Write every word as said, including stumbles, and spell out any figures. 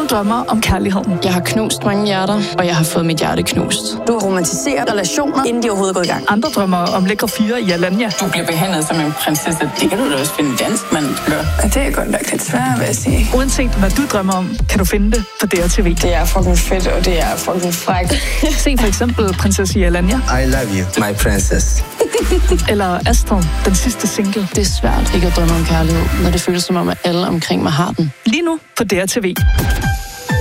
drømmer om kærligheden. Jeg har knust mange hjerter, og jeg har fået mit hjerte knust. Du romantiserer relationer, inden de overhovedet går i gang. Andre drømmer om lækre fyre i Alanya. Du bliver behandlet som en prinsesse. Det kan du da også finde dansk, mand gør. Og det er godt nok lidt svært, vil jeg sige. Uanset hvad du drømmer om, kan du finde det på D R T V. Det er fucking fedt, og det er fucking frækt. Se for eksempel Prinsesse i Alanya. I love you, my princess. Eller Astrid, den sidste single. Det er svært ikke at drømme om kærlighed, når det føles som om, at alle omkring mig har den. Lige nu på D R T V.